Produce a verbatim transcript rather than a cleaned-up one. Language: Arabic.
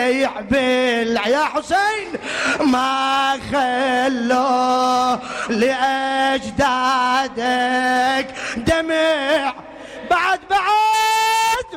بيع بالع يا حسين ما خلوه لأجدادك دمع بعد بعد